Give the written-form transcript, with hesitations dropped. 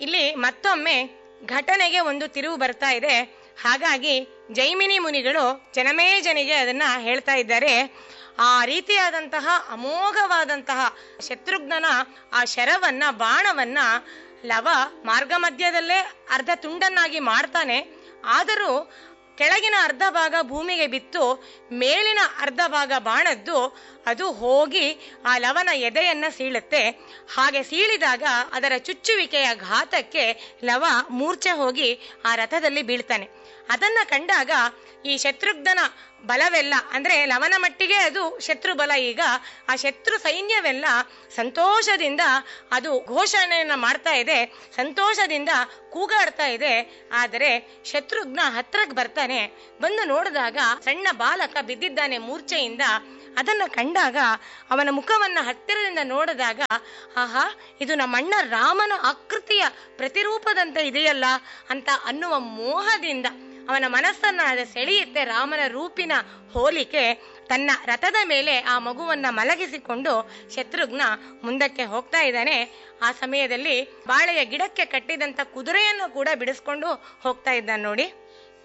ಇಲ್ಲಿ ಮತ್ತೊಮ್ಮೆ ಘಟನೆಗೆ ಒಂದು ತಿರುವು ಬರ್ತಾ ಇದೆ. ಹಾಗಾಗಿ ಜೈಮಿನಿ ಮುನಿಗಳು ಜನಮೇಜನಿಗೆ ಅದನ್ನ ಹೇಳ್ತಾ ಇದ್ದಾರೆ. ಆ ರೀತಿಯಾದಂತಹ ಅಮೋಘವಾದಂತಹ ಶತ್ರುಘ್ನನ ಆ ಶರವನ್ನ, ಬಾಣವನ್ನ ಲವ ಮಾರ್ಗ ಮಧ್ಯದಲ್ಲೇ ಅರ್ಧ ತುಂಡನ್ನಾಗಿ ಮಾಡ್ತಾನೆ. ಆದರೂ ಕೆಳಗಿನ ಅರ್ಧ ಭಾಗ ಭೂಮಿಗೆ ಬಿತ್ತು, ಮೇಲಿನ ಅರ್ಧ ಭಾಗ ಬಾಣದ್ದು ಅದು ಹೋಗಿ ಆ ಲವನ ಎದೆಯನ್ನ ಸೀಳುತ್ತೆ. ಹಾಗೆ ಸೀಳಿದಾಗ ಅದರ ಚುಚ್ಚುವಿಕೆಯ ಘಾತಕ್ಕೆ ಲವ ಮೂರ್ಛೆ ಹೋಗಿ ಆ ರಥದಲ್ಲಿ ಬೀಳ್ತಾನೆ. ಅದನ್ನ ಕಂಡಾಗ ಈ ಶತ್ರುಘ್ನನ ಬಲವೆಲ್ಲ, ಅಂದ್ರೆ ಲವನ ಮಟ್ಟಿಗೆ ಅದು ಶತ್ರು ಬಲ, ಈಗ ಆ ಶತ್ರು ಸೈನ್ಯವೆಲ್ಲ ಸಂತೋಷದಿಂದ ಅದು ಘೋಷಣೆಯನ್ನ ಮಾಡ್ತಾ ಇದೆ, ಸಂತೋಷದಿಂದ ಕೂಗಾಡ್ತಾ ಇದೆ. ಆದರೆ ಶತ್ರುಘ್ನ ಹತ್ರಕ್ಕೆ ಬರ್ತಾನೆ. ಬಂದು ನೋಡಿದಾಗ ಸಣ್ಣ ಬಾಲಕ ಬಿದ್ದಿದ್ದಾನೆ ಮೂರ್ಛೆಯಿಂದ. ಅದನ್ನ ಕಂಡಾಗ ಅವನ ಮುಖವನ್ನ ಹತ್ತಿರದಿಂದ ನೋಡಿದಾಗ, ಆಹಾ, ಇದು ನಮ್ಮಣ್ಣ ರಾಮನ ಆಕೃತಿಯ ಪ್ರತಿರೂಪದಂತೆ ಇದೆಯಲ್ಲ ಅಂತ ಅನ್ನುವ ಮೋಹದಿಂದ ಅವನ ಮನಸ್ಸನ್ನ ಅದು ಸೆಳೆಯುತ್ತೆ. ರಾಮನ ರೂಪಿನ ಹೋಲಿಕೆ. ತನ್ನ ರಥದ ಮೇಲೆ ಆ ಮಗುವನ್ನ ಮಲಗಿಸಿಕೊಂಡು ಶತ್ರುಘ್ನ ಮುಂದಕ್ಕೆ ಹೋಗ್ತಾ ಇದ್ದಾನೆ. ಆ ಸಮಯದಲ್ಲಿ ಬಾಳೆಯ ಗಿಡಕ್ಕೆ ಕಟ್ಟಿದಂತ ಕುದುರೆಯನ್ನು ಕೂಡ ಬಿಡಿಸ್ಕೊಂಡು ಹೋಗ್ತಾ ಇದ್ದಾನೆ ನೋಡಿ.